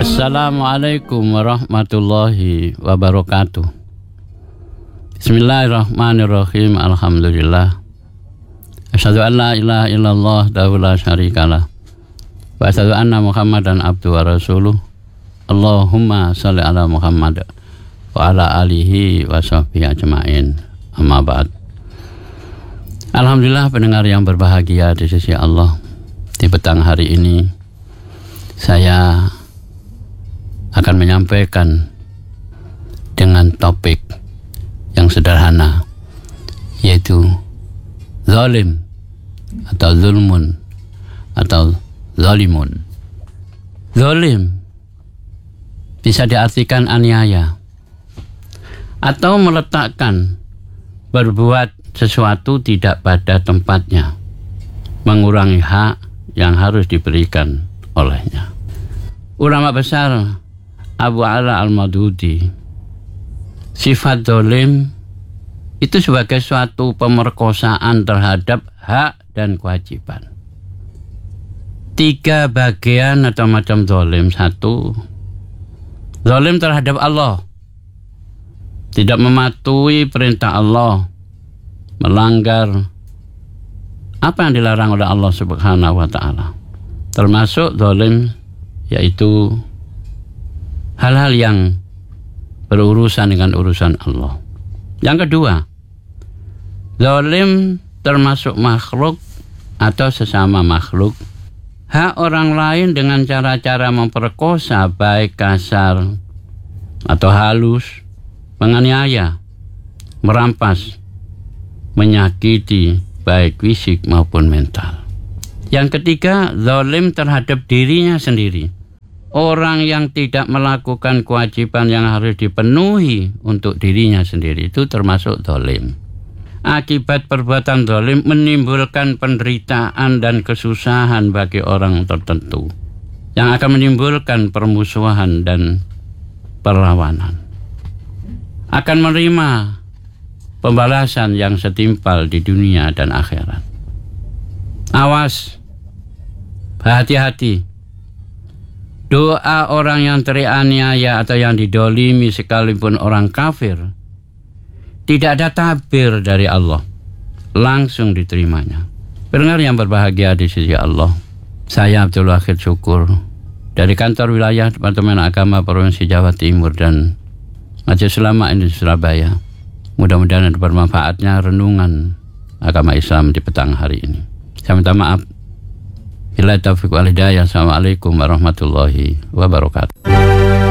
Assalamualaikum warahmatullahi wabarakatuh. Bismillahirrahmanirrahim. Alhamdulillah. Asyhadu an la ilaha illallah wahdahu la syarikalah. Wa asyhadu anna Muhammadan abduhu wa rasuluh. Allahumma shalli ala Muhammad wa ala alihi wa sahbihi ajma'in. Amma ba'd. Alhamdulillah, pendengar yang berbahagia di sisi Allah, di petang hari ini saya akan menyampaikan dengan topik yang sederhana, yaitu zalim atau zulmun atau zalimun. Zalim bisa diartikan aniaya atau meletakkan berbuat sesuatu tidak pada tempatnya, mengurangi hak yang harus diberikan olehnya. Ulama besar Abu Ala Al-Madudi, sifat zalim itu sebagai suatu pemerkosaan terhadap hak dan kewajiban. 3 bagian atau macam zalim. 1, zalim terhadap Allah, tidak mematuhi perintah Allah, melanggar apa yang dilarang oleh Allah Subhanahu wa ta'ala. Termasuk zalim yaitu hal-hal yang berurusan dengan urusan Allah. Yang kedua, zalim termasuk makhluk atau sesama makhluk. Hak orang lain dengan cara-cara memperkosa, baik kasar atau halus, menganiaya, merampas, menyakiti, baik fisik maupun mental. Yang ketiga, zalim terhadap dirinya sendiri. Orang yang tidak melakukan kewajiban yang harus dipenuhi untuk dirinya sendiri itu termasuk zalim. Akibat perbuatan zalim menimbulkan penderitaan dan kesusahan bagi orang tertentu, yang akan menimbulkan permusuhan dan perlawanan. Akan menerima pembalasan yang setimpal di dunia dan akhirat. Awas, hati-hati. Doa orang yang teraniaya atau yang didolimi sekalipun orang kafir, tidak ada tabir dari Allah, langsung diterimanya. Pendengar yang berbahagia di sisi Allah, saya Abdul Wahid Syukur dari kantor wilayah Departemen Agama Provinsi Jawa Timur dan Majelis Ulama Indonesia Surabaya. Mudah-mudahan ada bermanfaatnya renungan agama Islam di petang hari ini. Saya minta maaf. Bila taufiq wal hidayah. Assalamualaikum warahmatullahi wabarakatuh.